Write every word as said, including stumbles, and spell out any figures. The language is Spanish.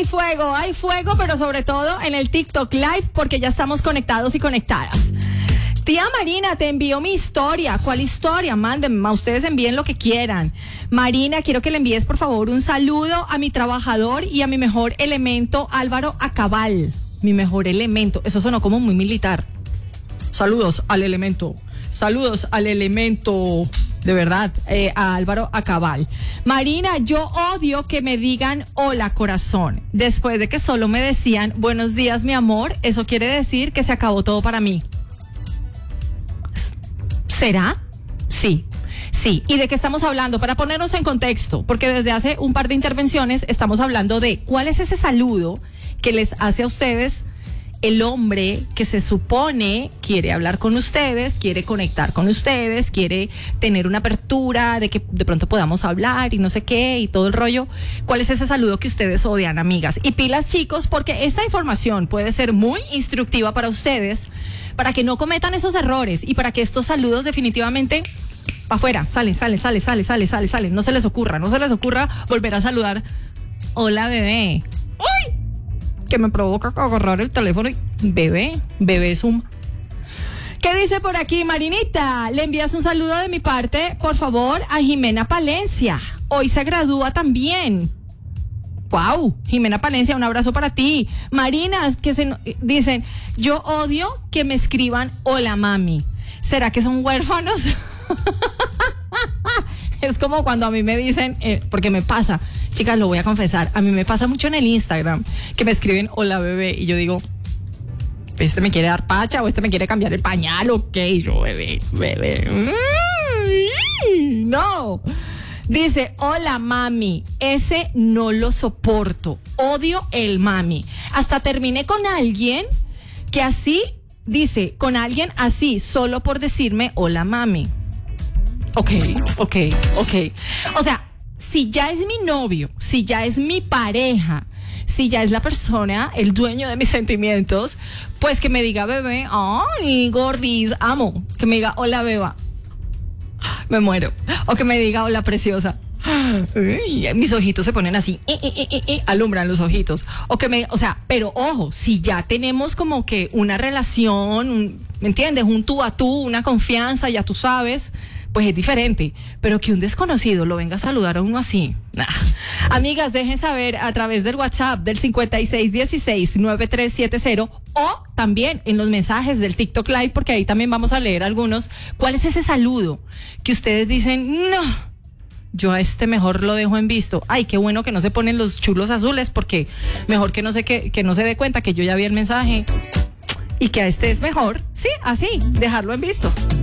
hay fuego, hay fuego, pero sobre todo en el TikTok Live porque ya estamos conectados y conectadas. Tía Marina, te envío mi historia. ¿Cuál historia? Mándenme, ustedes envíen lo que quieran. Marina, quiero que le envíes por favor un saludo a mi trabajador y a mi mejor elemento, Álvaro Acabal. Mi mejor elemento, eso sonó como muy militar. Saludos al elemento. Saludos al elemento, de verdad, eh, a Álvaro Acabal. Marina, yo odio que me digan hola corazón. Después de que solo me decían buenos días mi amor, eso quiere decir que se acabó todo para mí. ¿Será? Sí. Sí, ¿y de qué estamos hablando? Para ponernos en contexto, porque desde hace un par de intervenciones estamos hablando de cuál es ese saludo que les hace a ustedes el hombre que se supone quiere hablar con ustedes, quiere conectar con ustedes, quiere tener una apertura de que de pronto podamos hablar y no sé qué y todo el rollo. ¿Cuál es ese saludo que ustedes odian, amigas? Y pilas, chicos, porque esta información puede ser muy instructiva para ustedes, para que no cometan esos errores y para que estos saludos definitivamente para afuera, salen, salen, salen, salen, salen, salen, salen. No se les ocurra, no se les ocurra volver a saludar. Hola, bebé. ¡Uy! Que me provoca agarrar el teléfono y bebé, bebé Zoom. ¿Qué dice por aquí, Marinita? Le envías un saludo de mi parte, por favor, a Jimena Palencia. Hoy se gradúa también. Wow, Jimena Palencia, un abrazo para ti. Marinas, que se dicen, yo odio que me escriban hola mami. ¿Será que son huérfanos? Es como cuando a mí me dicen, eh, porque me pasa, chicas, lo voy a confesar, a mí me pasa mucho en el Instagram, que me escriben hola bebé, y yo digo, este me quiere dar pacha o este me quiere cambiar el pañal, ok, yo bebé, bebé, mm, no. Dice, hola mami, ese no lo soporto, odio el mami. Hasta terminé con alguien que así, dice, con alguien así, solo por decirme hola mami. Ok, ok, ok. O sea, si ya es mi novio, si ya es mi pareja, si ya es la persona, el dueño de mis sentimientos, pues que me diga bebé, ay, gordis, amo. Que me diga hola beba, me muero. O que me diga hola preciosa. Uy, mis ojitos se ponen así, eh, eh, eh, eh, alumbran los ojitos. O que me, o sea, pero ojo, si ya tenemos como que una relación, un, ¿me entiendes? Un tú a tú, una confianza, ya tú sabes, pues es diferente. Pero que un desconocido lo venga a saludar a uno así, nah. Amigas, dejen saber a través del WhatsApp del cincuenta y seis dieciséis noventa y tres setenta o también en los mensajes del TikTok Live, porque ahí también vamos a leer algunos. ¿Cuál es ese saludo que ustedes dicen, no, yo a este mejor lo dejo en visto? Ay, qué bueno que no se ponen los chulos azules, porque mejor que no se, que, que no se dé cuenta que yo ya vi el mensaje y que a este es mejor, sí, así, dejarlo en visto.